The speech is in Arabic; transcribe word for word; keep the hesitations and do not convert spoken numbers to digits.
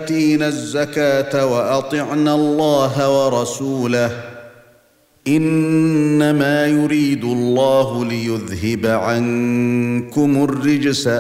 واتينا الزكاه واطعنا الله ورسوله انما يريد الله ليذهب عنكم الرجس